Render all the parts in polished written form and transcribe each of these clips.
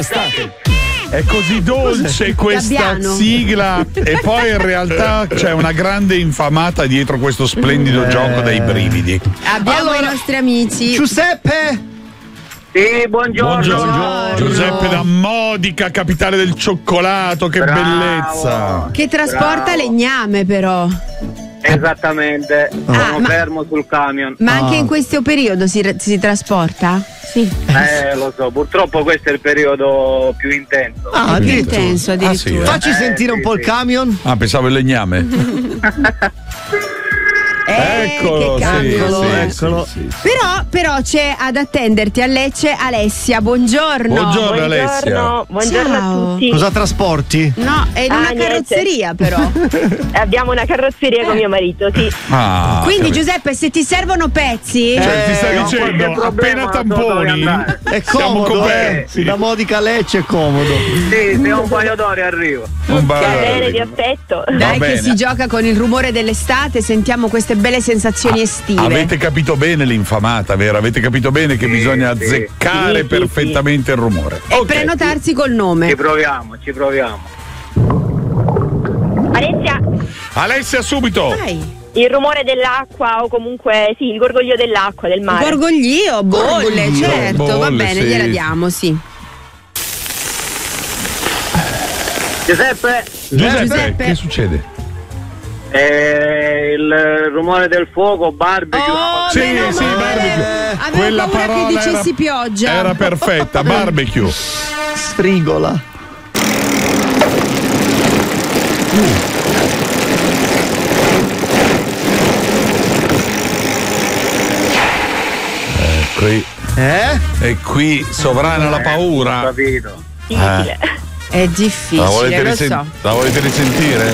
È così dolce questa Gabbiano. sigla e poi in realtà c'è una grande infamata dietro questo splendido gioco dei brividi. Abbiamo i nostri amici. Giuseppe? Sì, buongiorno. Giuseppe da Modica, capitale del cioccolato, che Bravo. bellezza. Che trasporta legname però. Esattamente, sono ma- fermo sul camion. Ma anche in questo periodo si trasporta? Sì. Lo so, purtroppo questo è il periodo più intenso. Ah, Più addirittura. intenso addirittura. Facci sentire un po' il camion. Ah, pensavo il legname. Eccolo, che cavolo. Eccolo. sì. Però c'è ad attenderti a Lecce Alessia, buongiorno. Buongiorno Alessia. Buongiorno Ciao. a tutti. Cosa trasporti? No, è in una niente. carrozzeria però. Abbiamo una carrozzeria con mio marito, sì. Ah, Quindi capito. Giuseppe, se ti servono pezzi, Cioè, ti stai ho qualche dicendo, problema, appena so dove tamponi, andare. È siamo comodo, coperti. Da Modica a Lecce è comodo. Sì, se ho un paio d'ore arrivo. Un Va bene, vi bar- aspetto. dai bene. che si gioca con il rumore dell'estate, sentiamo queste belle sensazioni estive. Avete capito bene l'infamata, vero? Avete capito bene che bisogna azzeccare Sì, perfettamente il rumore. E Ok. prenotarsi col nome. Ci proviamo. Alessia, Subito. Dai. il rumore dell'acqua o comunque sì, il gorgoglio dell'acqua, del mare. Gorgoglio, bolle, Gorgoglio, certo, va bolle, bene, sì. gliela diamo, sì. Giuseppe, Giuseppe, che succede? il rumore del fuoco, barbecue. Oh, Sì, meno sì, male. barbecue. Avevo Quella paura parola che dicessi era, pioggia. era perfetta, barbecue. Sfrigola. Qui. E qui sovrana la Ho paura. capito. Difficile. È difficile, lo so. La volete risentire?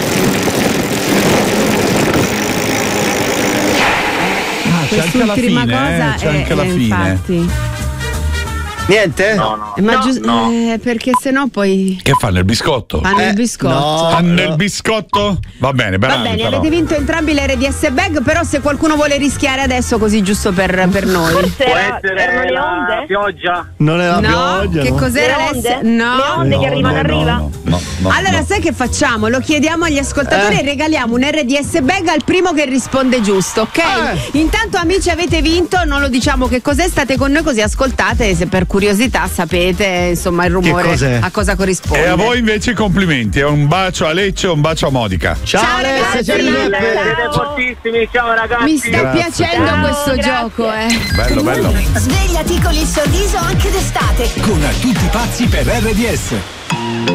Ah, c'è anche la Quest'ultima fine, cosa c'è anche la fine. infatti. Niente? No. Ma no. perché sennò poi Che fanno il biscotto? fanno il biscotto. no. Fanno il biscotto? Va bene, Va bravi, bene, però. avete vinto entrambi le RDS bag, però se qualcuno vuole rischiare adesso così giusto per noi. Forse Può erano essere le la onde? pioggia? Non è la No, pioggia. che no? cos'era Le Alessia? onde? Le No. onde che arrivano a riva? No, Allora, no. sai che facciamo? Lo chiediamo agli ascoltatori e regaliamo un RDS bag al primo che risponde giusto, ok? Intanto, amici, avete vinto, non lo diciamo che cos'è, state con noi così ascoltate, se per curiosità sapete, insomma, il rumore cos'è? a cosa corrisponde. E a voi invece complimenti, un bacio a Lecce e un bacio a Modica. Ciao Alessia, ragazzi. ciao Giuseppe. Siete fortissimi, ciao ragazzi. Mi sta Grazie. piacendo Ciao, questo grazie. gioco, Bello, bello. Svegliati con il sorriso anche d'estate. Con tutti pazzi per RDS.